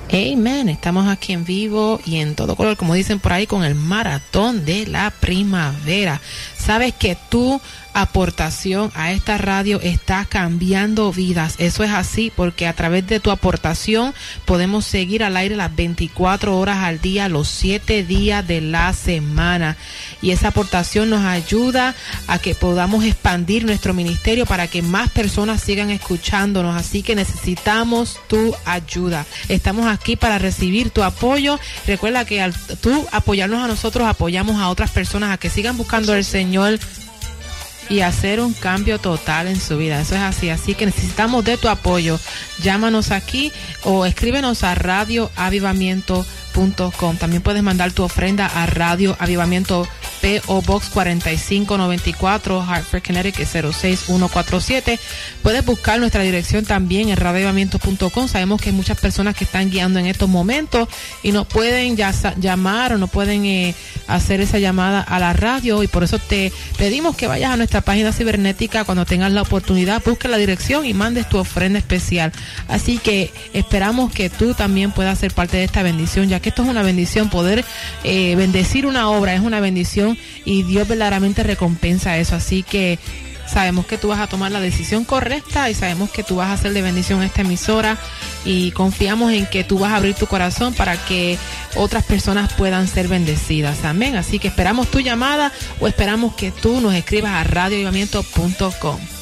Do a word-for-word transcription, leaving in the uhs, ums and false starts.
Amen, estamos aquí en vivo y en todo color, como dicen por ahí, con el maratón de la primavera. Sabes que tu aportación a esta radio está cambiando vidas. Eso es así porque a través de tu aportación podemos seguir al aire las veinticuatro horas al día, los siete días de la semana. Y esa aportación nos ayuda a que podamos expandir nuestro ministerio para que más personas sigan escuchándonos. Así que necesitamos tu ayuda. Estamos aquí para recibir tu apoyo. Recuerda que al tú apoyarnos a nosotros, apoyamos a otras personas a que sigan buscando al Señor y hacer un cambio total en su vida. Eso es así, así que necesitamos de tu apoyo. Llámanos aquí o escríbenos a radio avivamiento punto com. También puedes mandar tu ofrenda a Radio Avivamiento, P O Box cuarenta y cinco noventa y cuatro, Hartford, Connecticut cero seis uno cuatro siete. Puedes buscar nuestra dirección también en radio avivamiento punto com. Sabemos que hay muchas personas que están guiando en estos momentos y no pueden ya llamar o no pueden eh, hacer esa llamada a la radio, y por eso te pedimos que vayas a nuestra página cibernética cuando tengas la oportunidad, busque la dirección y mandes tu ofrenda especial. Así que esperamos que tú también puedas ser parte de esta bendición, ya que esto es una bendición. Poder eh, bendecir una obra es una bendición y Dios verdaderamente recompensa eso. Así que sabemos que tú vas a tomar la decisión correcta y sabemos que tú vas a hacer de bendición a esta emisora, y confiamos en que tú vas a abrir tu corazón para que otras personas puedan ser bendecidas. Amén. Así que esperamos tu llamada o esperamos que tú nos escribas a radio avivamiento punto com.